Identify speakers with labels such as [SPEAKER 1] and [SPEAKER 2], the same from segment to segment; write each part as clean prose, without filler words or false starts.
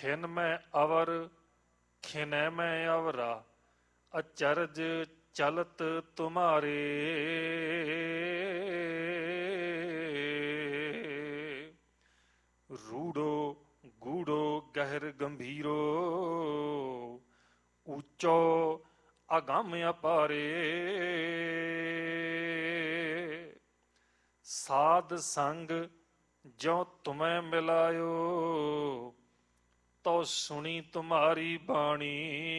[SPEAKER 1] खिन में अवर खिनै में अवरा अचरज चलत तुम्हारे। रूढ़ो गूढ़ो गहर गंभीरो ऊंचो अगम अपारे। साध संग जो तुम्हें मिलायो तो सुनी तुम्हारी बाणी।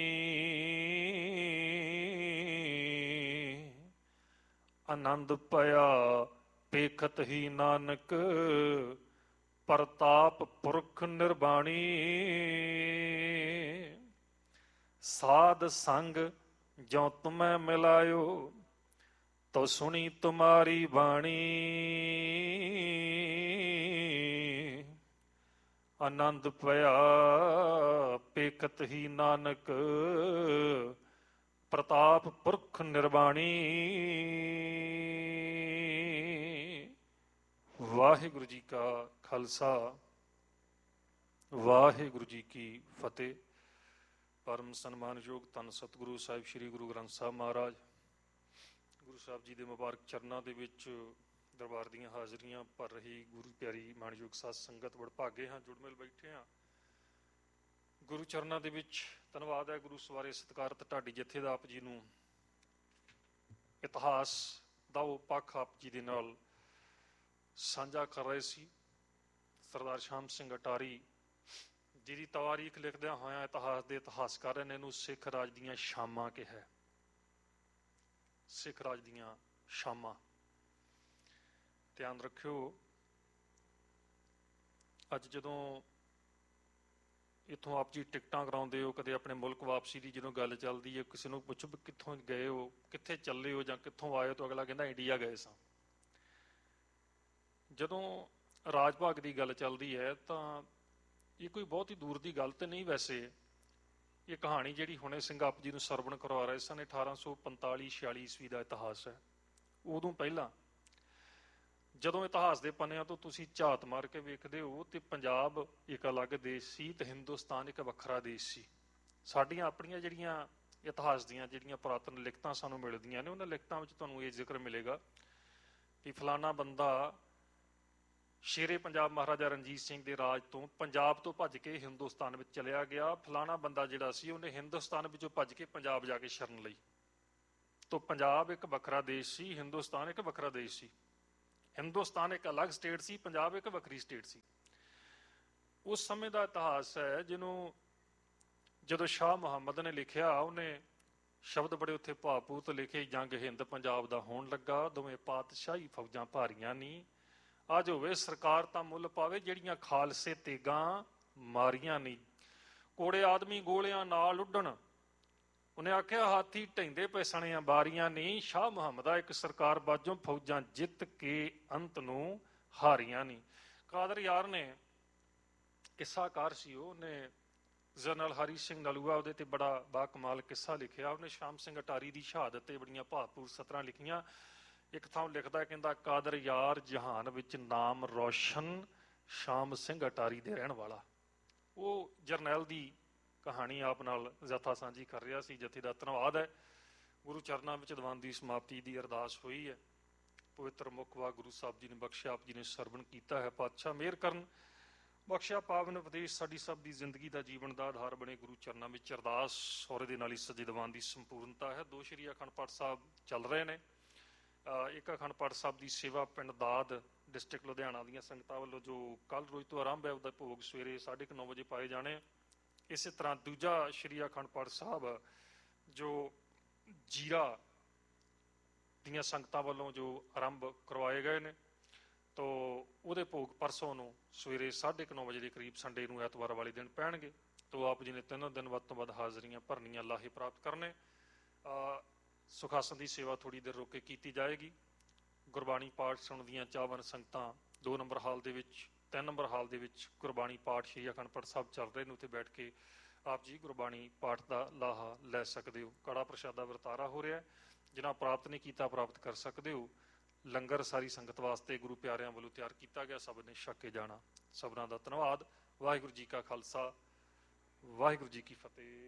[SPEAKER 1] आनंद पया पेखत ही नानक प्रताप पुरख निर्बाणी। साध संग जो तुम्हें मिलायो तो सुनी तुम्हारी बाणी। आनंद पया पेखत ही नानक प्रताप पुरख निर्बाणी। वाहिगुरु जी का खालसा वाहिगुरु जी की फतेह। परम सन्मानयोग धन सतगुरु साहिब श्री गुरु ग्रंथ साहब महाराज गुरु साहब जी के मुबारक चरणों के विच दरबार दीयां हाजरियां भर रही गुरु प्यारी मानयोग साध संगत वडभागे हाँ, जुड़मिल बैठे हाँ गुरु चरणों के विच। धन्यवाद है गुरु सवारे सत्कारत ढाडी जथे दा आप जी नूं इतिहास दा वो पक्ष आप जी दे नाल साझा कर रहे सी। सरदार शाम सिंह अटारी जिहदी तवारीख लिखदियां होया इतिहास के इतिहासकारां ने इहनूं सिख राज दीयां शामां कहा है। सिख राज दीयां शामां ध्यान रखियो। अज जदों इत्थों आप जी टिकटां कराउंदे हो, कदे अपने मुल्क वापसी की जदों गल चलदी है, किसी नूं पुछो भी कित्थों गए हो, कित्थे चले हो जां कित्थों आए हो, तो अगला कहंदा इंडिया गए सां। जदों राज भाग की गल चलदी है तां ये कोई बहुत ही दूर की गल तो नहीं। वैसे ये कहानी जिहड़ी हुणे सिंह आप जी नूं सरवण करवा रहे सन 1845-46 ईस्वी का इतिहास है। उदों पहला जदों इतिहास के पन्नियां तो तुसीं झात मार के वेखदे हो तो पंजाब एक अलग देश सी ते हिंदुस्तान एक वखरा देश सी। साडियां अपणियां जिहड़ियां इतिहास दीयां जिहड़ियां पुरातन लिखतां सानूं मिलदियां ने, उन्हां लिखतां विच तुहानूं ये जिक्र मिलेगा कि फलाना बंदा शेरे पंजाब महाराजा रणजीत सिंह के राज तो पंजाब तो भज के हिंदुस्तान में चलिया गया। फलाना बंदा जिहड़ा सी उन्हें हिंदुस्तान विचों भज के पंजाब जाके शरण लई। तो पंजाब एक वखरा देश सी, हिंदुस्तान एक वखरा देश सी। हिंदुस्तान एक अलग स्टेट सी, पंजाब एक वखरी स्टेट सी। उस समय का इतिहास है जिन्हों जदों शाह मुहम्मद ने लिखिया, उन्हें शब्द बड़े उत्थे भावपूर्त लिखे। जंग हिंद पंजाब दा होण लगा, दोवें पातशाही फौजां भारियां नी। अज होवे सरकार तां मुल पावे, जिहड़ियां खालसे तेगां मारियां नी। कोड़े आदमी गोलियां नाल उड्डण, उन्हें आख्या हाथी ढैंदे पे सणियां बारियां नी। शाह मुहम्मदा एक सरकार बाजों फौजां जित के अंत नूं हारियां नी। कादर यार ने किस्साकार सी, उन्हें जनरल हरी सिंह नलूआ उहदे ते बड़ा बाकमाल किस्सा लिखिया। उन्हें शाम सिंह अटारी की शहादत ते बड़ियां भावपूर्ण सतरां लिखियां। एक थां लिखदा, कहंदा कादर यार जहान विच नाम रोशन शाम सिंह अटारी दे रहण वाला। वो जरनैल दी कहानी आप नाल जथा सांझी कर रहा सी। जथे दा धन्नवाद है। गुरु चरनां विच दीवान दी समाप्ति दी अरदास हुई है। पवित्र मुख वा गुरु साहब जी ने बख्शिया, आप जी ने सरवण कीता है। पातशाह मेहर करन, बख्शिया पावन उपदेश साडी सब दी जिंदगी दा जीवन दा आधार बने। गुरु चरनां विच अरदास और इहदे नाल ही सजे दीवान दी संपूर्णता है। दो श्री अखंड पाठ साहब चल रहे ने। एक अखंड पाठ साहब की सेवा पिंड दाद डिस्ट्रिक्ट लुधियाना दीयां संगतां वल्लों जो कल रोज तो आरंभ है, उसका भोग सवेरे 9:30 बजे पाए जाने। इस तरह दूजा श्री अखंड पाठ साहब जो जीरा दीयां संगतां वल्लों जो आरंभ करवाए गए ने, तो उहदे भोग परसों नूं सवेरे 9:30 बजे के करीब संडे नूं ऐतवार वाले दिन पैणगे। तो आप जी ने 3 दिन वध तो वध हाज़रियां भरनियां, लाहे प्राप्त करने। सुखासन की सेवा थोड़ी देर रोक के की जाएगी। गुरबाणी पाठ सुनन दीयां चाहवान संगतां 2 नंबर हाल दे विच 3 नंबर हाल दे विच गुरबाणी पाठ श्री अखंड पाठ साहब चल रहे हैं। उत्थे बैठ के आप जी गुरबाणी पाठ का लाहा लै सकते हो। कड़ा प्रशादा वरतारा हो रहा है, जिन्हां प्राप्त नहीं किया प्राप्त कर सकते हो। लंगर सारी संगत वास्ते गुरु प्यारियां वालों तैयार किया गया, सब ने छक के जाना। सबना दा धन्नवाद। वाहिगुरू जी का खालसा ਵਾਹਿਗੁਰੂ ਜੀ ਕੀ ਫਤਿਹ।